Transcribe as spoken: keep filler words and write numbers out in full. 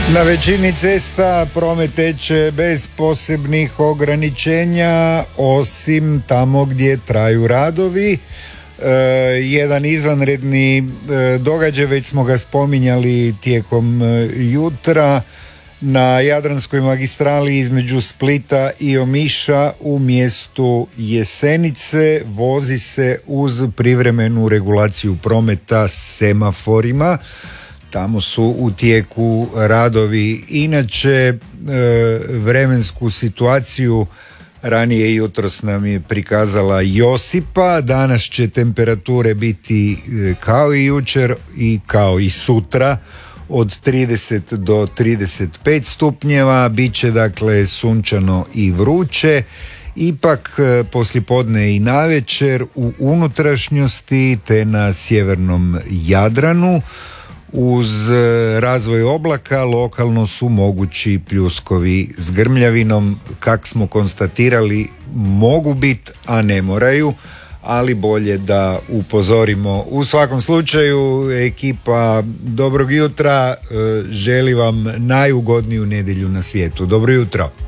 Na većini cesta promet teče bez posebnih ograničenja, osim tamo gdje traju radovi. E, jedan izvanredni e, događaj, već smo ga spominjali tijekom e, jutra, na Jadranskoj magistrali između Splita i Omiša u mjestu Jesenice vozi se uz privremenu regulaciju prometa semaforima. Tamo su u tijeku radovi. Inače, e, vremensku situaciju ranije jutros nam je prikazala Josipa. Danas će temperature biti kao i jučer i kao i sutra od trideset do trideset pet stupnjeva. Biće dakle sunčano i vruće. Ipak poslijepodne i navečer u unutrašnjosti te na sjevernom Jadranu uz razvoj oblaka lokalno su mogući pljuskovi s grmljavinom. Kak smo konstatirali, mogu biti, a ne moraju, ali bolje da upozorimo. U svakom slučaju, ekipa Dobrog jutra želi vam najugodniju nedjelju na svijetu. Dobro jutro.